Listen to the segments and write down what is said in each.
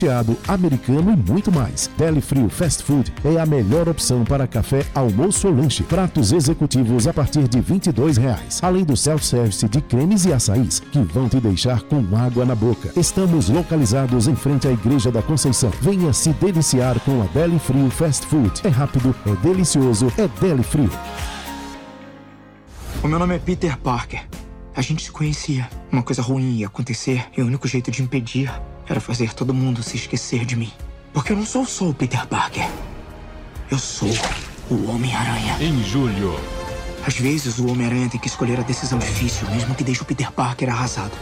americano e muito mais. Deli Frio Fast Food é a melhor opção para café, almoço ou lanche. Pratos executivos a partir de R$22, além do self-service de cremes e açaís que vão te deixar com água na boca. Estamos localizados em frente à Igreja da Conceição. Venha se deliciar com a Deli Frio Fast Food. É rápido, é delicioso, é Deli Frio. O meu nome é Peter Parker. A gente se conhecia. Uma coisa ruim ia acontecer e o único jeito de impedir era fazer todo mundo se esquecer de mim. Porque eu não sou só o Peter Parker. Eu sou o Homem-Aranha. Em julho. Às vezes o Homem-Aranha tem que escolher a decisão difícil, mesmo que deixe o Peter Parker arrasado.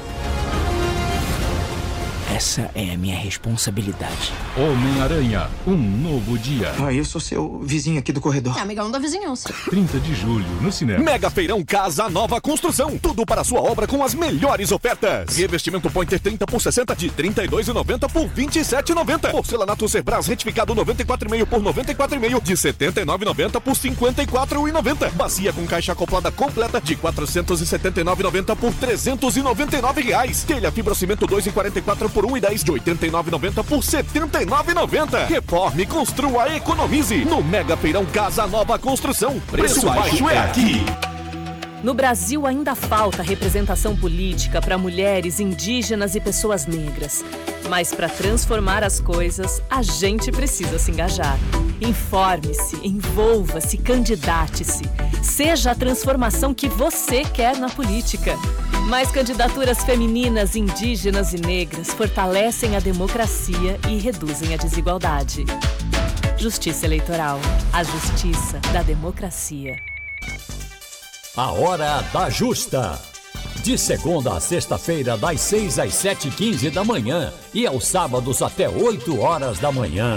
Essa é a minha responsabilidade. Homem-Aranha, um novo dia. Eu sou seu vizinho aqui do corredor. É amigão da vizinhança. 30 de julho, no cinema. Mega Feirão Casa Nova Construção. Tudo para sua obra com as melhores ofertas. Revestimento Pointer 30 por 60 de R$ 32,90 por R$ 27,90. Porcelanato Cerbras retificado 94,5 por R$ 94,5 de R$ 79,90 por R$ 54,90. Bacia com caixa acoplada completa de R$ 479,90 por R$ 399. Telha fibrocimento 2,44 por R$ 1,10 de R$ 89,90 por R$ 79,90. Reforme, construa, economize. No Mega Feirão Casa Nova Construção. Preço baixo é aqui. No Brasil ainda falta representação política para mulheres, indígenas e pessoas negras. Mas para transformar as coisas, a gente precisa se engajar. Informe-se, envolva-se, candidate-se. Seja a transformação que você quer na política. Mais candidaturas femininas, indígenas e negras fortalecem a democracia e reduzem a desigualdade. Justiça Eleitoral. A justiça da democracia. A Hora da Justa. De segunda a sexta-feira, das 6 às 7h15 da manhã e aos sábados até 8 horas da manhã.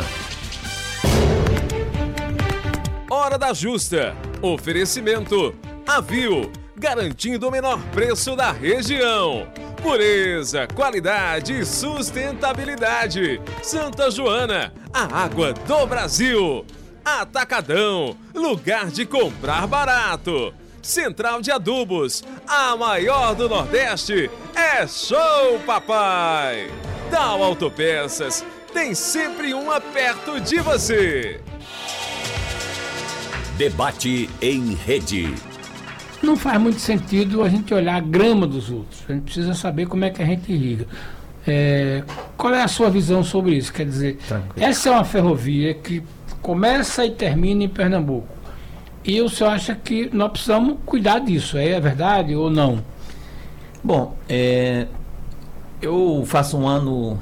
Hora da Justa. Oferecimento. Avio. Garantindo o menor preço da região. Pureza, qualidade e sustentabilidade. Santa Joana, a água do Brasil. Atacadão, lugar de comprar barato. Central de Adubos, a maior do Nordeste. É show, papai! Dow Autopeças, tem sempre uma perto de você. Debate em rede. Não faz muito sentido a gente olhar a grama dos outros. A gente precisa saber como é que a gente irriga. Qual é a sua visão sobre isso? Quer dizer, essa é uma ferrovia que começa e termina em Pernambuco. E o senhor acha que nós precisamos cuidar disso? É verdade ou não? Bom, eu faço um ano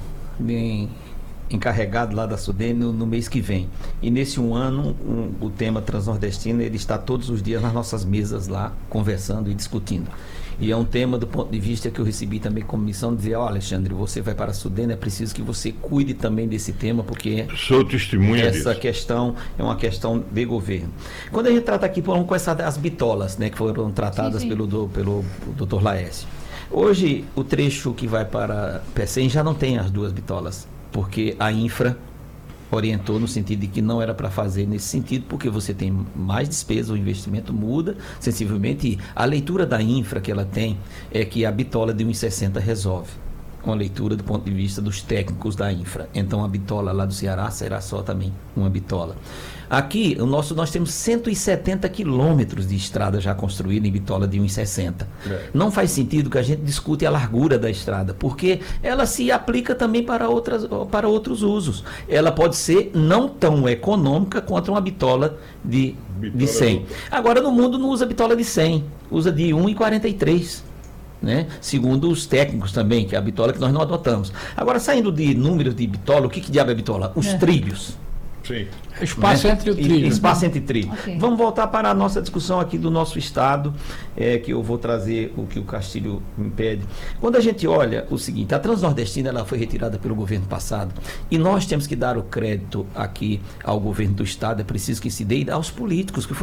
encarregado lá da SUDENE no mês que vem. E nesse um ano, o tema transnordestino, ele está todos os dias nas nossas mesas lá, conversando e discutindo. E é um tema do ponto de vista que eu recebi também como missão, de dizer, Alexandre, você vai para a SUDENE, é preciso que você cuide também desse tema, porque sou testemunha essa disso. Questão é uma questão de governo. Quando a gente trata aqui, vamos começar as bitolas, né, que foram tratadas pelo Dr. Laércio. Hoje, o trecho que vai para Pecém já não tem as duas bitolas, porque a infra orientou no sentido de que não era para fazer nesse sentido, porque você tem mais despesa, o investimento muda sensivelmente, e a leitura da infra que ela tem é que a bitola de 1,60 resolve, com a leitura do ponto de vista dos técnicos da infra. Então a bitola lá do Ceará será só também uma bitola. Aqui, nós temos 170 quilômetros de estrada já construída em bitola de 1,60. Não faz sentido que a gente discute a largura da estrada, porque ela se aplica também para outros usos. Ela pode ser não tão econômica quanto uma bitola de 100. Agora, no mundo não usa bitola de 100, usa de 1,43. Né? Segundo os técnicos também, que é a bitola que nós não adotamos. Agora, saindo de números de bitola, o que diabo é bitola? Os trilhos. Sim. Espaço entre o trilho. Espaço entre trilho. Okay. Vamos voltar para a nossa discussão aqui do nosso estado, que eu vou trazer o que o Castilho me pede. Quando a gente olha o seguinte, a Transnordestina ela foi retirada pelo governo passado, e nós temos que dar o crédito aqui ao governo do estado, é preciso que se dê aos políticos, que foi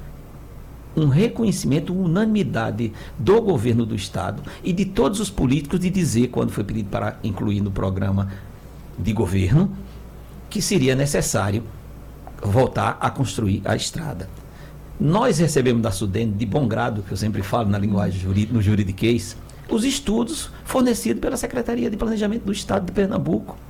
um reconhecimento, uma unanimidade do governo do estado e de todos os políticos de dizer, quando foi pedido para incluir no programa de governo, que seria necessário voltar a construir a estrada. Nós recebemos da SUDENE, de bom grado, que eu sempre falo na linguagem no juridiquês, os estudos fornecidos pela Secretaria de Planejamento do Estado de Pernambuco.